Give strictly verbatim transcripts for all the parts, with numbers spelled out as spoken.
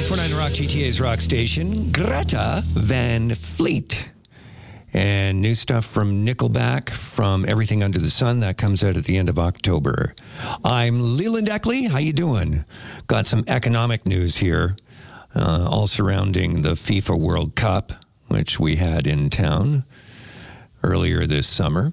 ninety-four point nine Rock, G T A's rock station, Greta Van Fleet. And new stuff from Nickelback, from Everything Under the Sun, that comes out at the end of October. I'm Leland Eckley. How you doing? Got some economic news here, uh, all surrounding the FIFA World Cup, which we had in town earlier this summer.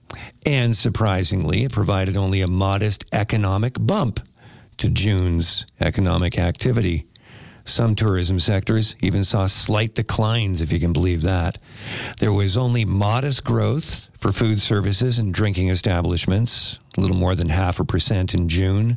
And surprisingly, it provided only a modest economic bump to June's economic activity. Some tourism sectors even saw slight declines, if you can believe that. There was only modest growth for food services and drinking establishments, a little more than half a percent in June.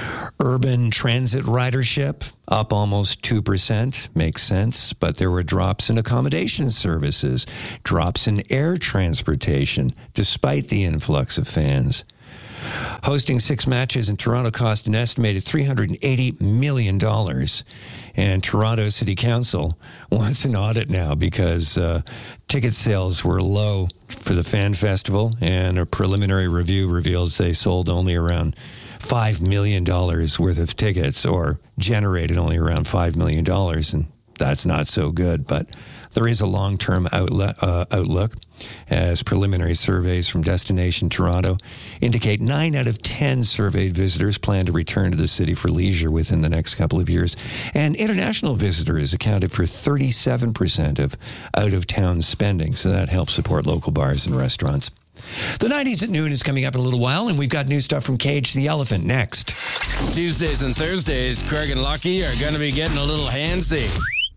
Urban transit ridership up almost two percent. Makes sense, but there were drops in accommodation services, drops in air transportation, despite the influx of fans. Hosting six matches in Toronto cost an estimated three hundred eighty million dollars. And Toronto City Council wants an audit now because uh, ticket sales were low for the fan festival, and a preliminary review reveals they sold only around five million dollars worth of tickets, or generated only around five million dollars, and that's not so good. But there is a long-term outlet, uh, outlook, as preliminary surveys from Destination Toronto indicate nine out of ten surveyed visitors plan to return to the city for leisure within the next couple of years. And international visitors accounted for thirty-seven percent of out-of-town spending, so that helps support local bars and restaurants. The nineties at noon is coming up in a little while, and we've got new stuff from Cage the Elephant next. Tuesdays and Thursdays, Craig and Lucky are going to be getting a little handsy.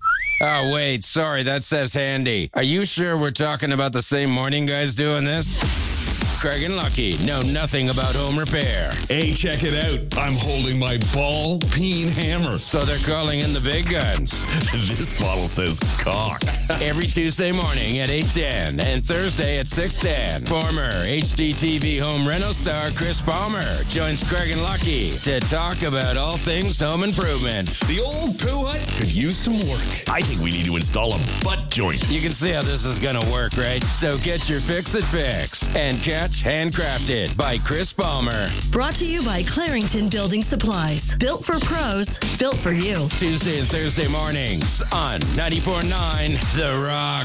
Oh, wait, sorry, that says handy. Are you sure we're talking about the same morning guys doing this? Craig and Lucky know nothing about home repair. Hey, check it out. I'm holding my ball peen hammer. So they're calling in the big guns. This bottle says cock. Every Tuesday morning at eight ten and Thursday at six ten. Former H D T V home reno star Chris Palmer joins Craig and Lucky to talk about all things home improvement. The old poo hut could use some work. I think we need to install a butt joint. You can see how this is going to work, right? So get your fix-it fix and catch Handcrafted by Chris Palmer. Brought to you by Clarington Building Supplies. Built for pros, built for you. Tuesday and Thursday mornings on ninety-four point nine The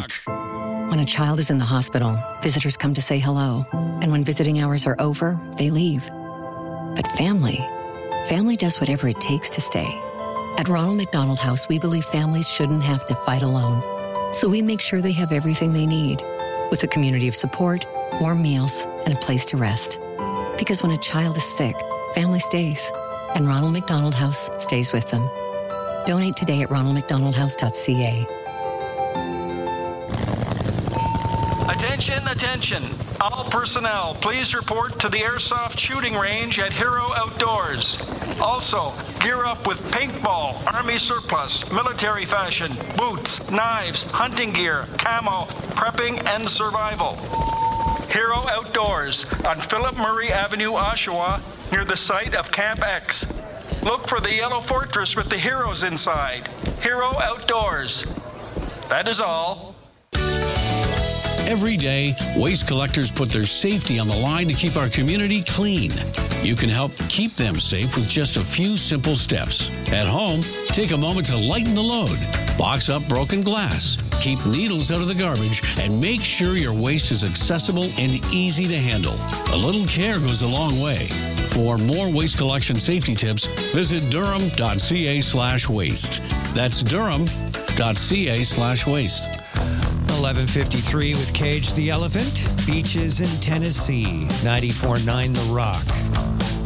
Rock. When a child is in the hospital, visitors come to say hello. And when visiting hours are over, they leave. But family, family does whatever it takes to stay. At Ronald McDonald House, we believe families shouldn't have to fight alone. So we make sure they have everything they need, with a community of support, warm meals, and a place to rest. Because when a child is sick, family stays, and Ronald McDonald House stays with them. Donate today at ronald mcdonald house dot c a. Attention, attention. All personnel, please report to the airsoft shooting range at Hero Outdoors. Also, gear up with paintball, army surplus, military fashion, boots, knives, hunting gear, camo, prepping, and survival. Hero Outdoors on Philip Murray Avenue, Oshawa, near the site of Camp X. Look for the yellow fortress with the heroes inside. Hero Outdoors. That is all. Every day, waste collectors put their safety on the line to keep our community clean. You can help keep them safe with just a few simple steps. At home, take a moment to lighten the load. Box up broken glass. Keep needles out of the garbage, and make sure your waste is accessible and easy to handle. A little care goes a long way. For more waste collection safety tips, visit durham.ca slash waste. That's durham.ca slash waste. eleven fifty-three with Cage the Elephant. Beaches in Tennessee. ninety-four point nine The Rock.